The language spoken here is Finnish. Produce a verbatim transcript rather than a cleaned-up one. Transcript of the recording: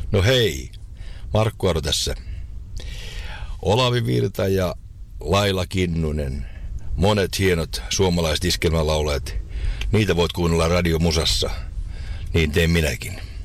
No hei, Markku Aro tässä. Olavi Virta ja Laila Kinnunen, monet hienot suomalaiset iskelmälaulajat, niitä voit kuunnella Radio Musassa. Niin teen minäkin.